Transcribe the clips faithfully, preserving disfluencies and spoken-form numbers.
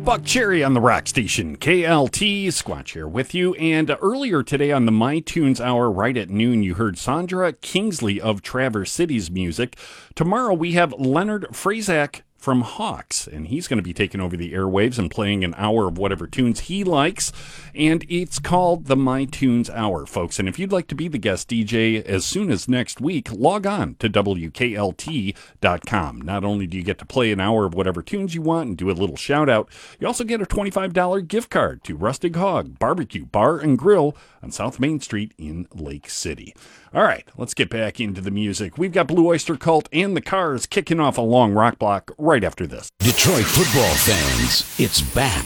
Buck Cherry on the rock station, K L T. Squatch here with you. And earlier today on the My Tunes Hour, right at noon, you heard Sandra Kingsley of Traverse City's music. Tomorrow we have Leonard Frazak from Hawks, and he's going to be taking over the airwaves and playing an hour of whatever tunes he likes, and it's called the My Tunes Hour, folks. And if you'd like to be the guest D J as soon as next week, log on to W K L T dot com. Not only do you get to play an hour of whatever tunes you want and do a little shout out, you also get a twenty-five dollars gift card to Rustic Hog Barbecue Bar and Grill on South Main Street in Lake City. All right, let's get back into the music. We've got Blue Oyster Cult and the Cars kicking off a long rock block right after this. Detroit football fans, it's back.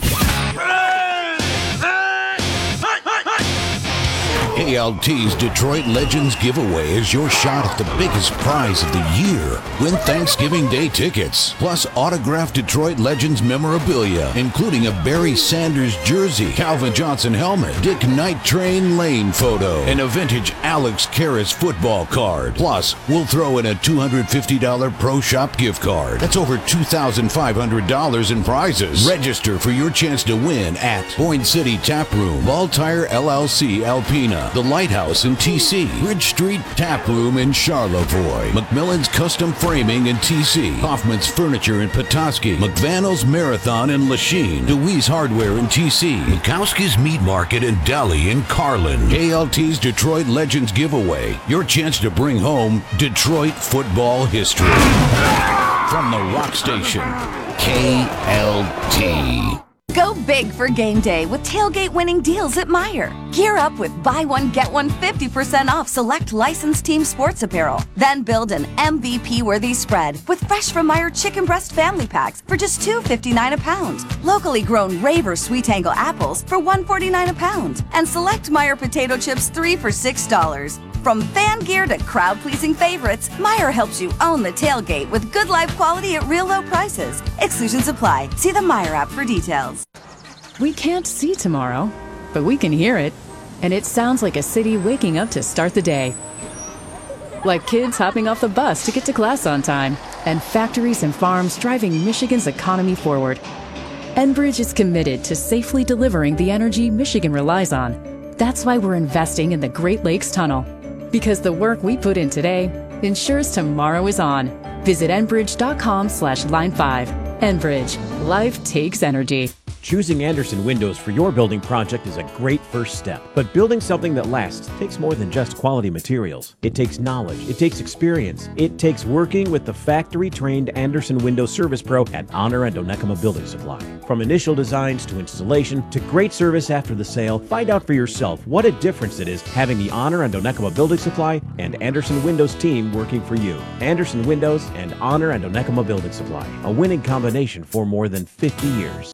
K L T's Detroit Legends Giveaway is your shot at the biggest prize of the year. Win Thanksgiving Day tickets, plus autographed Detroit Legends memorabilia, including a Barry Sanders jersey, Calvin Johnson helmet, Dick Night Train Lane photo, and a vintage Alex Karras football card. Plus, we'll throw in a two hundred fifty dollars Pro Shop gift card. That's over two thousand five hundred dollars in prizes. Register for your chance to win at Boyne City Tap Room, Ball Tire L L C Alpena, The Lighthouse in T C, Bridge Street Tap Room in Charlevoix, McMillan's Custom Framing in T C, Hoffman's Furniture in Petoskey, McVannell's Marathon in Lachine, DeWeese Hardware in T C, Mikowski's Meat Market in Delhi in Carlin. K L T's Detroit Legends Giveaway, your chance to bring home Detroit football history. From the rock station, K L T. Go big for game day with tailgate-winning deals at Meijer. Gear up with buy one, get one fifty percent off select licensed team sports apparel. Then build an M V P-worthy spread with fresh from Meijer chicken breast family packs for just two fifty-nine a pound. Locally grown Raver Sweet Angle apples for one forty-nine a pound. And select Meijer potato chips three for six dollars. From fan gear to crowd-pleasing favorites, Meijer helps you own the tailgate with good life quality at real low prices. Exclusions apply. See the Meijer app for details. We can't see tomorrow, but we can hear it. And it sounds like a city waking up to start the day. Like kids hopping off the bus to get to class on time, and factories and farms driving Michigan's economy forward. Enbridge is committed to safely delivering the energy Michigan relies on. That's why we're investing in the Great Lakes Tunnel. Because the work we put in today ensures tomorrow is on. Visit Enbridge.com slash line five. Enbridge. Life takes energy. Choosing Andersen Windows for your building project is a great first step. But building something that lasts takes more than just quality materials. It takes knowledge. It takes experience. It takes working with the factory-trained Andersen Windows Service Pro at Honor and Onekama Building Supply. From initial designs to installation to great service after the sale, find out for yourself what a difference it is having the Honor and Onekama Building Supply and Andersen Windows team working for you. Andersen Windows and Honor and Onekama Building Supply, a winning combination for more than fifty years.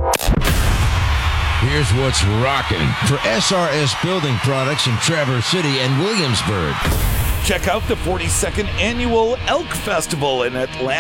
Here's what's rocking for S R S Building Products in Traverse City and Williamsburg. Check out the forty-second Annual Elk Festival in Atlanta.